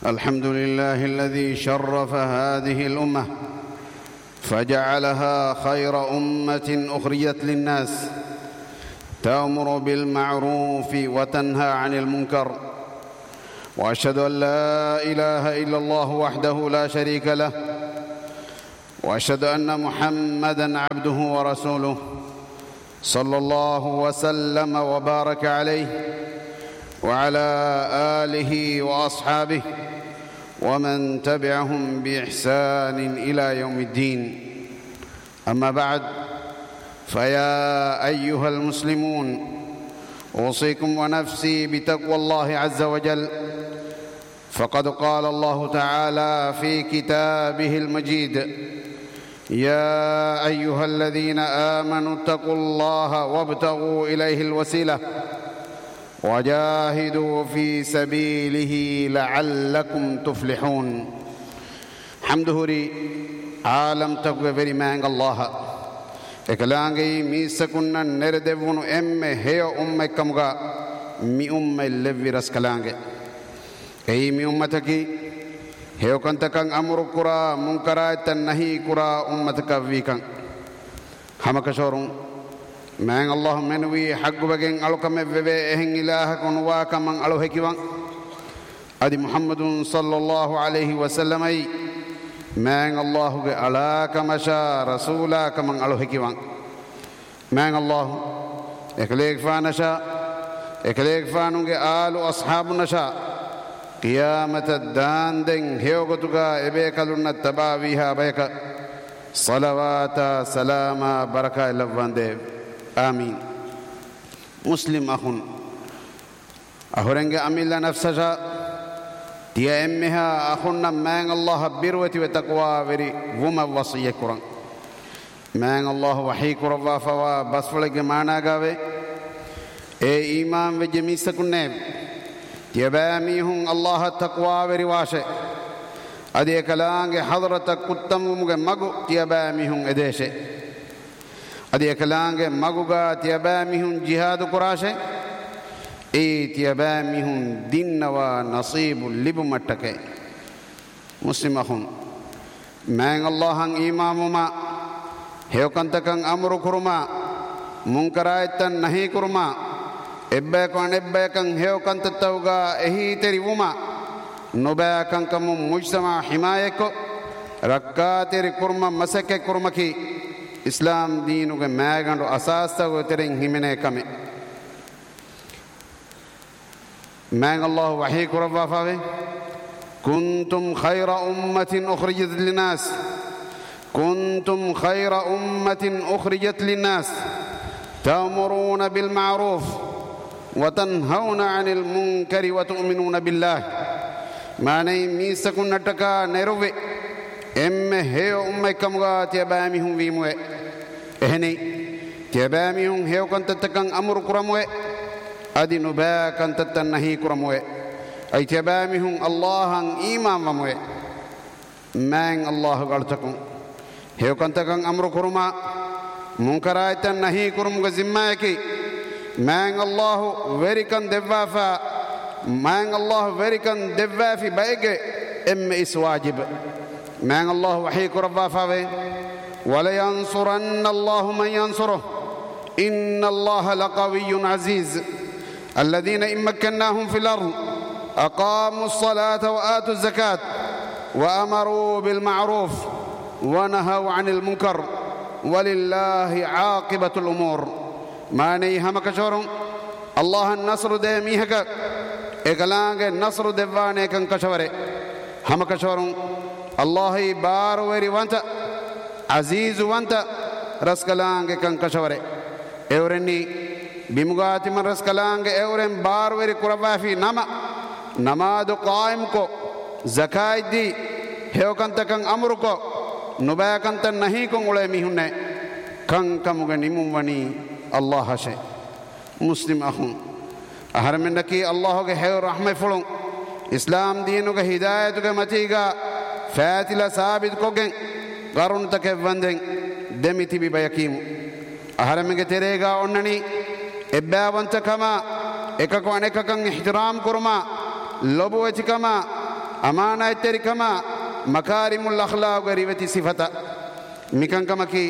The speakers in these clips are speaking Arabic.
الحمد لله الذي شرف هذه الأمة فجعلها خير أمة أخرجت للناس تأمر بالمعروف وتنهى عن المنكر، وأشهد أن لا إله إلا الله وحده لا شريك له، وأشهد أن محمدًا عبده ورسوله صلى الله وسلم وبارك عليه وعلى آله وأصحابه ومن تبعهم بإحسان إلى يوم الدين. أما بعد، فيا أيها المسلمون، أوصيكم ونفسي بتقوى الله عز وجل، فقد قال الله تعالى في كتابه المجيد: يا أيها الذين آمنوا اتقوا الله وابتغوا إليه الوسيلة وجاهدوا في سبيله لعلكم تفلحون. حمدهري عالم تقوى بري مانغ الله ekalaange miisakunna neredevunu emme heyo umme kamuga mi umme leviras kalaange ei mi ummataki heyo kantakan amru kura munkara tan nahi kura ummataka wikan hamakashorun man allah menwi haggubagen alukame veve ehen ilaha kunwa kaman alu hekiwan adi muhammadun sallallahu alaihi wasallam ay man allah ge ala kamasha rasula kaman alu hekiwan man allah ekleg fanasha ekleg fanunge alu ashabu nasha qiyamat ad-dan heogotuga ebe kalunna tabawiha bayka salawata salama baraka lavande amin. muslim akhun ahorenge amilla nafsasha tiya emmeha akhunna man allah birwati wa taqwa veri wuma wasiya kuran man allah wahi kurwa fawa basfalege maana gave e iman ve jemisa kunne tiya bami hun allah taqwa veri washe ade kalange hadrata kuttamumuge magu tiya bami hun edeshe ade kalange maguga tiya bami hun jihad kurashe tiya bami hun dinwa nasibul libumatake. muslim akhun man allah han imamuma heokantakan amru kurma munkaraitan nahi kurma ebbe kan heokantatawga ehi terivuma noba kan kamu mujtama himayeko rakkateri kurma masake kurmaki islam deenuge magando asastago tereng himene kame man allah wahi kurwa fave kuntum khayra ummatin ukhrijat linnas كنتم خير أمة أخرجت للناس تأمرون بالمعروف وتنهون عن المنكر وتؤمنون بالله. ما نيميسكن نتكا نيروي إم هي أمة كمغا تيبامهم ويموي إهني تيبامهم هي كنت تكن أمر كرموي أدي نبا كنت تنهي كرموي أي تيبامهم الله إيمان وموي من الله قالتكم hew kantakan amru kuruma munkaraitan nahi kurumga zimmayaki man allah verikan devwafa man allah verikan devwafi baige em is wajib man allah wahi kurwa fave wala yansuranna allah man yansuruh inna allah laqawiyyun aziz alladhina immakkannahum fil ard aqamu as-salata wa atu az-zakat wa amaru bil ma'ruf ونهوا عن المنكر ولله عاقبة الأمور. ما نيهم كشورون الله النصر ده ميهك إكلانge النصر دفانه كن كشوره هم كشورون الله بار ويري وانت عزيز وانت رسكلانge كن كشوره اورني بمغاتي من رسكلانge اورن بار ويري كربافي نماذ قائم کو زكاة دي هيو كنت كن أمر کو نبا كنت نهي كون ولا ميهن كان كمغ نيموني الله هشي. مسلم اخون احرمنكي الله کے خیر رحمت فلون اسلام دینو کے ہدایت کے متیگا فاتلا ثابت کوگن قرن تک وندن دمیتی بی بیکیم احرم کے تیرےگا اوننی اباونت کما එකක අනෙකකන් ඉහ්තිරාම් කරමා ලොබුවචි කම أمانة تركما مكارم الأخلاق غريبة صفة مكان كما كي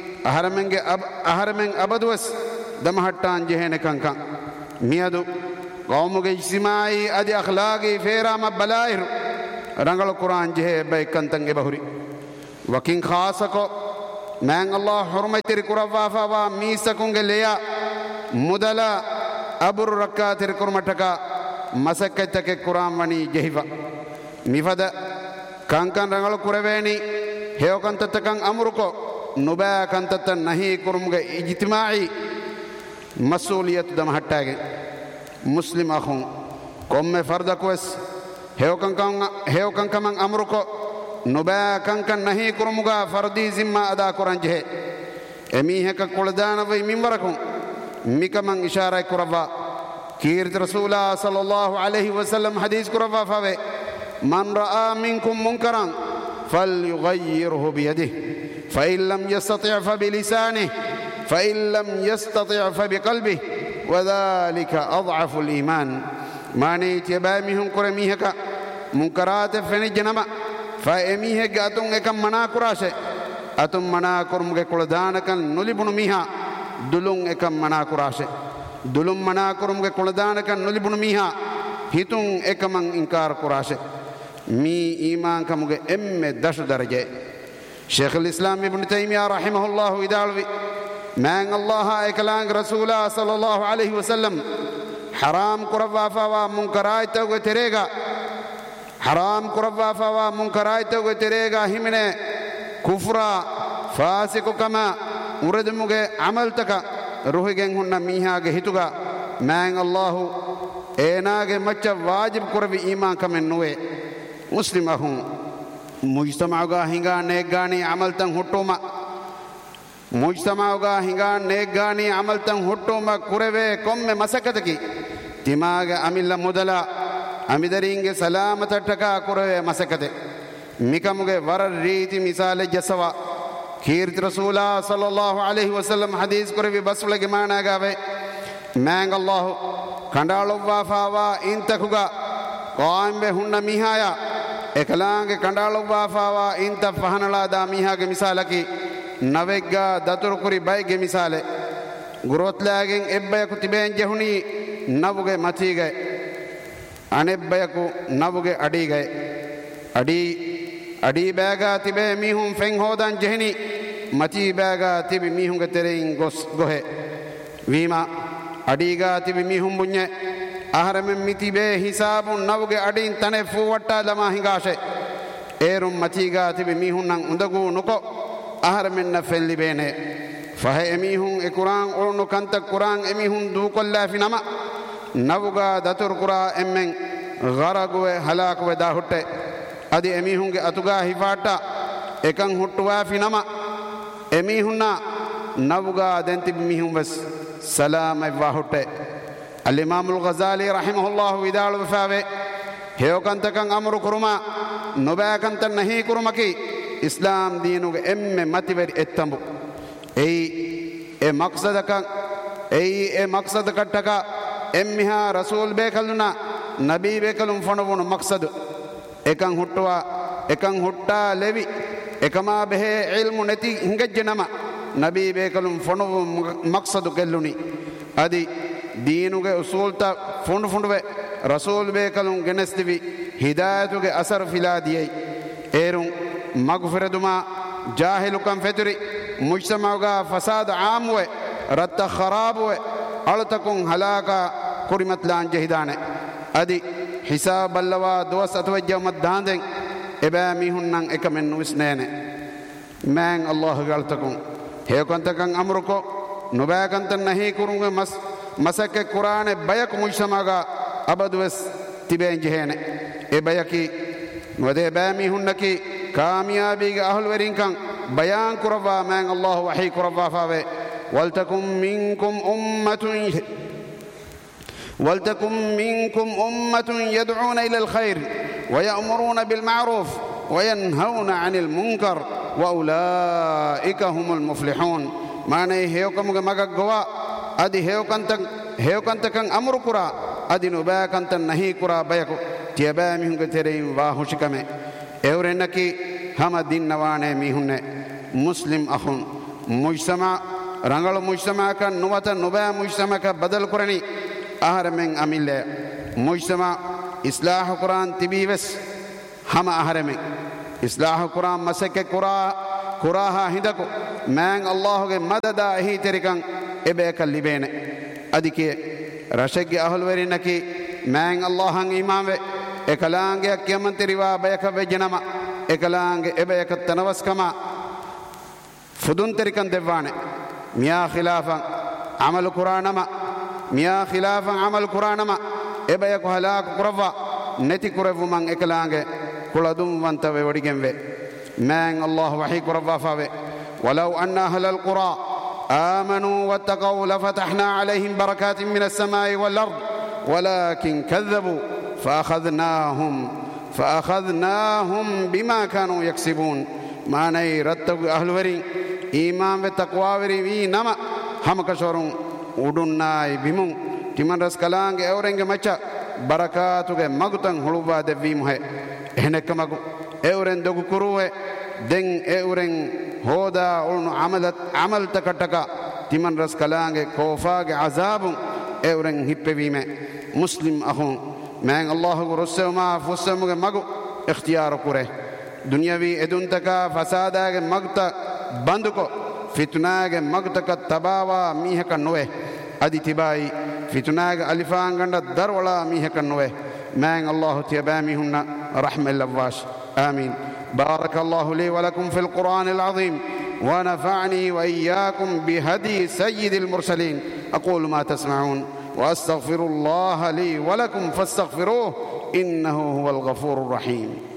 أهرمن أبدوس دمهتان جهنم كان ميادو قومك اجتماعي أدي أخلاقي فيرا مبلاير رنگل قرآن جه بيكن تنگ بهوري وكين خاصكو مانگ الله حرمت تركورا وافا ميسكونگ ليا مدلا أبر ركا تركور مٹکا مسكتك قرآن وني جهفا مفدا كان رنگل قرويني هيو كان تتكن أمركو نبا كان تتن نهي كرمگ اجتماعي مسؤوليت دم ہٹاگ مسلم أخون قوم فرد كويس هيو كان كمان أمركو نبا كان نهي كرمگا فردي ذمة أدا قرآن جه أميه كقولدان وي منبركم مكمن إشارة كربا كيرت رسول الله صلى الله عليه وسلم حديث كربا فوي من رأى منكم منكرا فليغيره بيده فإن لم يستطع فبلسانه فإن لم يستطع فبقلبه وذلك أضعف الإيمان ماني تباميهم كرميهك منكرات فني جنما فأميه قاتون كم منا كراشه أتم منا كرمك كلدان كن نلبون ميها دلون كم منا كراشه دلون منا كرمك كلدان كن نلبون ميها هيتون كمان إنكار كراشه مي إيمان كمك دش درجة شيخ الإسلام ابن تيمية رحمه الله يدعوي من الله إكلام رسول صلى الله عليه وسلم حرام كرفافا ومنكرات وتريغا حرام كرفافا ومنكرات وتريغا همنه كفرا فاسق كما ورد مغه عمل تك روحين هن ميها هيتوغا من الله ايناگه مچ واجب كربي ايمان كمن نوي مسلمهم مجتمعغا هنگا نيگاني عمل تن هټوما مجتمعغا هنگا نيگاني عمل تن هټوما كربه كم مسكتكي دماغ أميل مدلا أميدرينge سلامت ٹکا كربه مسكته ميكمغه ور ريتي مثال جسوا كيرت رسول صلى الله عليه وسلم حديث كربه بسولگه ماناگاوه مانگ الله كندالو وافاوا انتكوغا قائم به هن ميهايا එකලාගේ කණ්ඩායම් වාෆාවා ඉන්ත පහනලා දා මීහාගේ මිසාලකි නවෙග්ගා දතුරු කුරි බයිගේ මිසාලේ ගුරුත්ලාගෙන් එබ්බයකු තිබෙන් ජෙහුනි නවුගේ මතීගේ අනෙබ්බයකු නවුගේ අඩීගේ අඩී බෑගා තිබේ මීහුම් ෆෙන් හොදන් ජෙහිනි මතී බෑගා තිබි මීහුගේ තෙරින් ගොහෙ වීමා අඩීගා තිබි මීහුම් බුඤ්ඤේ ahramen mitibe hisabun nawge adin tane fu watta lama hingashe erum matiga tibe mihunnan undagu nuko ahramen na felli bene fahe emihun e quran orno kanta quran emihun du kolla finama nawga datur qura emmen gharagwe halakwe da hutte adi emihunge atuga hifata ekan huttuwa finama emihunna nawga denti mihun bas salama wa hutte الإمام الغزالي رحمه الله ودال وفاوي هيو كنت كان أمر كرما نبا كنت نهي كرمكي إسلام دينو متبر اتمبو أي مقصد كتكا أمها رسول بيكلنا نبي بيكلم فنون مقصد إكان هٹا لوي إكما به علم نتي هنگجنما نبي بيكلم فنون مقصد كلوني أدي دينوگه اصولتا فونڈوے رسول بیکلون گنستوی ہدایتوگه اثر فلا دیئی ایرون مغفرتما جاہلکم فتری مجتمعوگه فساد عام ہوئے رت خراب ہوئے اڑتکون ہلاکا قرمت لان جہدانے ادی حساب اللوا دوس اتوجہ مداندیں ابامی ہنن اکمن وسنینے مین اللہ غلطکون ہے کنتکن امرکو نباکنتن نہیں کرونگے مسك القرآن بيك مجتمعا أبدوس تبين جهنة إبيكي ودي بامي هنكي كاميابي أهل ورينكان بيان كرفا من الله وحي كرفا فاوي ولتكن منكم أمة يدعون إلى الخير ويأمرون بالمعروف وينهون عن المنكر وأولئك هم المفلحون ما نهيكم مغا غوا adi heo kantan kan amru kura adi no ba kantan nahi kura bayako තියබෑ මිහුන්ගේ තෙරෙයින් වාහුෂිකමෙ එවරෙන්නකි හම දින්නවානේ මිහුන්නේ මුස්ලිම් අහුන් මුජ්තමා රංගල මුජ්තමාක නුවත නොබෑ මුජ්තමාක බදල් කරණි ආහරමෙන් අමිල්ලේ මුජ්තමා ඉස්ලාහ කුරාන් තිබීවස් හම ආහරමෙන් ඉස්ලාහ කුරාන් මසක කුරාහා හිදකු මෑන් අල්ලාහුගේ මදදා එහි තෙරිකන් එබේක ලිබේනේ අදිකේ රෂගේ අහල්වරින්නකි මෑන් අල්ලාහන් ඊමාන්වේ එකලාංගයක් යමන්තරිවා බයක වෙජනම එකලාංගේ එබේක තනවස්කම ෆුදුන් තරිකන් දෙවානේ මියා ඛිලාෆන් අමල් කුරානම මියා ඛිලාෆන් අමල් කුරානම එබේක හලාක කුරවා නැති කුරවු මං එකලාංගේ කුලදුම් වන්තවේ වඩිගෙන්වේ මෑන් අල්ලාහ වහී කුරවා ෆාවේ වලව් අන්න අහලල් කුරා آمنوا واتقوا لفتحنا عليهم بركات من السماء والأرض ولكن كذبوا فأخذناهم بما كانوا يكسبون ما نيرتب أهل وري إيمان وتقوى وري نما هم كشورون ودناي بيمون تمن رس كلانگ اورنگ مچا بركاتوگ مغتن هلوا دبيم ہے هنك مغ اورن دغ كروه دين اورن هودا اون عمل تكتك تمن رس كلانگ كوفاگ عذاب اورن هيپويمه مسلم اخون مين الله رسما فسمگ مغ اختيار كره دنیاوی ادون تکا فساداگ مغتا بند کو فتناگ مغتا کا تباوا میہ کا نوے ادی تبائی فتناگ الفان گنڈ درولا میہ کا نوے مين الله تيبامي هن رحم اللواش آمين بارك الله لي ولكم في القرآن العظيم ونفعني وإياكم بهدي سيد المرسلين أقول ما تسمعون وأستغفر الله لي ولكم فاستغفروه إنه هو الغفور الرحيم